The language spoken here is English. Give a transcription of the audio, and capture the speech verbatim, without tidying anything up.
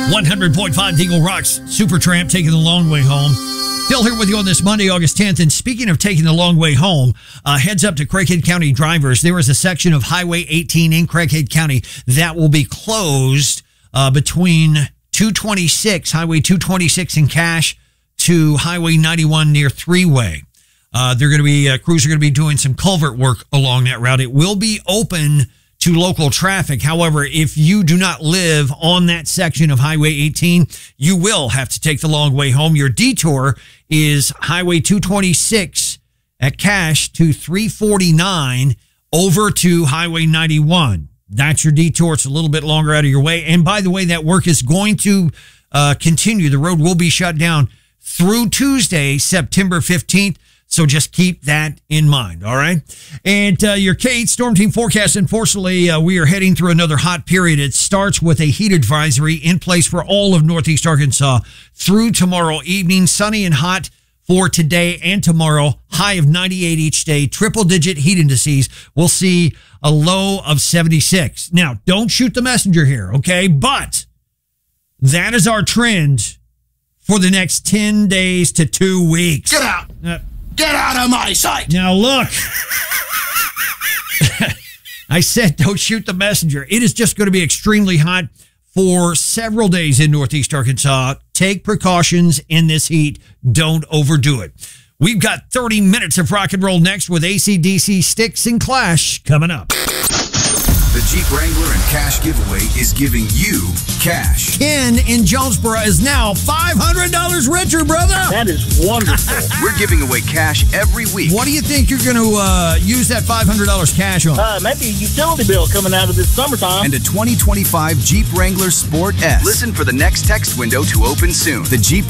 one hundred point five Eagle Rocks Supertramp taking the long way home. Still here with you on this Monday, August tenth. And speaking of taking the long way home, uh, heads up to Craighead County drivers. There is a section of Highway eighteen in Craighead County that will be closed uh, between two twenty-six, Highway two twenty-six in Cache to Highway ninety-one near Three-Way. Uh, they're going to be, uh, crews are going to be doing some culvert work along that route. It will be open to local traffic. However, if you do not live on that section of Highway eighteen, you will have to take the long way home. Your detour is Highway two twenty-six at Cache to three forty-nine over to Highway ninety-one. That's your detour. It's a little bit longer out of your way. And by the way, that work is going to uh, continue. The road will be shut down through Tuesday, September fifteenth. So just keep that in mind, all right? And uh, your K eight Storm Team forecast, unfortunately, uh, we are heading through another hot period. It starts with a heat advisory in place for all of Northeast Arkansas through tomorrow evening. Sunny and hot for today and tomorrow. High of ninety-eight each day. Triple-digit heat indices. We'll see a low of seventy-six. Now, don't shoot the messenger here, okay? But that is our trend for the next ten days to two weeks. Get out! Uh, Get out of my sight! Now, look. I said don't shoot the messenger. It is just going to be extremely hot for several days in Northeast Arkansas. Take precautions in this heat. Don't overdo it. We've got thirty minutes of rock and roll next with A C D C Styx and Clash coming up. The Jeep Wrangler and Cash giveaway is giving you cash. Ken in Jonesboro is now five hundred dollars richer, brother. That is wonderful. We're giving away cash every week. What do you think you're going to uh, use that five hundred dollars cash on? Uh, maybe a utility bill coming out of this summertime. And a twenty twenty-five Jeep Wrangler Sport S. Listen for the next text window to open soon. The Jeep